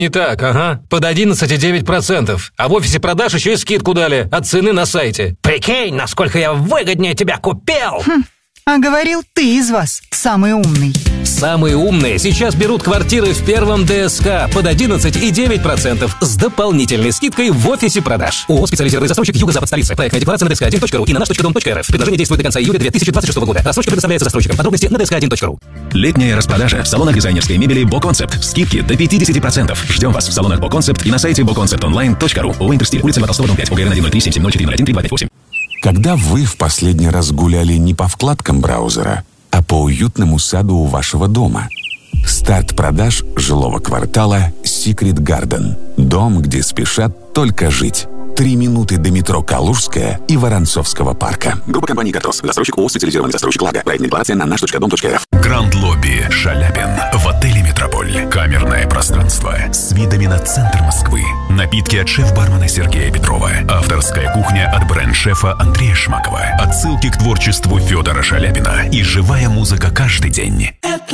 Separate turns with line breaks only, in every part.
Итак, ага, под 11,9%. А в офисе продаж еще и скидку дали от цены на сайте.
Прикинь, насколько я выгоднее тебя купил.
А говорил, ты из вас самый умный.
Самые умные сейчас берут квартиры в первом ДСК под 11,9% с дополнительной скидкой в офисе продаж. ООО «Специализированный застройщик Юго-Запад столицы». Проектная декларация на dsk1.ru и на nаш.dom.rf. Предложение действует до конца июля 2026 года. Рассрочка предоставляется застройщикам. Подробности на dsk1.ru.
Летняя распродажа в салонах дизайнерской мебели BoConcept. Скидки до 50%. Ждем вас в салонах BoConcept и на сайте boconceptonline.ru. ООО «Интерстиль», улица Льва Толстого, дом 5, УГРН 1037704013258.
Когда вы в последний раз гуляли не по вкладкам браузера, а по уютному саду у вашего дома? Старт продаж жилого квартала Secret Garden. Дом, где спешат только жить. 3 минуты до метро Калужская и Воронцовского парка. Группа компаний «Катрос». Застройщик ООО «Специализированный застройщик Лага». Проектная декларация на nаш.dom.rf.
Гранд Лобби Шаляпин в отеле «Метрополь». Камерное пространство с видами на центр Москвы. Напитки от шеф-бармена Сергея Петрова. Авторская кухня от бренд-шефа Андрея Шмакова. Отсылки к творчеству Федора Шаляпина и живая музыка каждый день.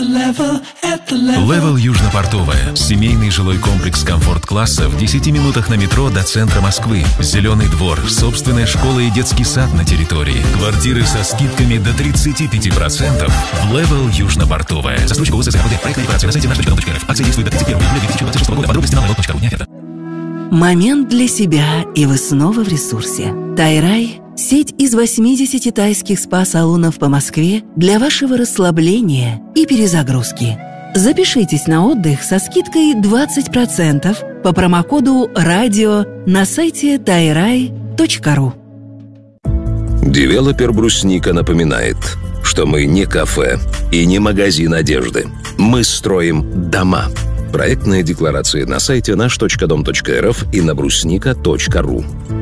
Level Южно-Портовая. Семейный жилой комплекс комфорт-класса в 10 минутах на метро до центра Москвы. Зеленый двор, собственная школа и детский сад на территории. Квартиры со скидками до 35%. В Level Южно-Портовая. Застройщик ООО «ССР». Проектная декларация на сайте nаш.dom.rf. Акция действует до 31 июля 2026 года. Подробности на level.ru. Не оферта.
Момент для себя, и вы снова в ресурсе. Тайрай – сеть из 80 тайских спа-салонов по Москве для вашего расслабления и перезагрузки. Запишитесь на отдых со скидкой 20% по промокоду «Радио» на сайте tairai.ru.
Девелопер «Брусника» напоминает, что мы не кафе и не магазин одежды. Мы строим дома. Проектные декларации на сайте наш.дом.рф и на брусника.ру.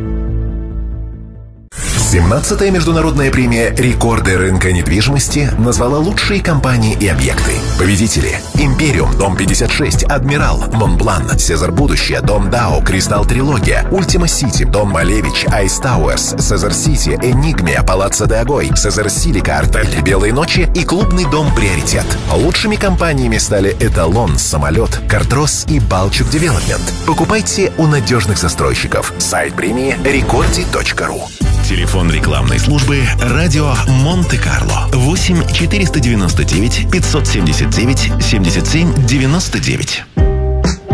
17-я международная премия «Рекорды рынка недвижимости» назвала лучшие компании и объекты. Победители: Империум, дом 56, Адмирал, Монблан, Сезар Будущее, дом Дао, Кристалл Трилогия, Ультима Сити, дом Малевич, Айс Тауэрс, Сезар Сити, Энигмия, Палаццо де Агой, Сезар Силика, Артель, Белые ночи и клубный дом Приоритет. Лучшими компаниями стали Эталон, Самолет, Картрос и Балчук Девелопмент. Покупайте у надежных застройщиков. Сайт премии recordi.ru. Телефон рекламной службы «Радио Монте-Карло» 8 499 579 77 99.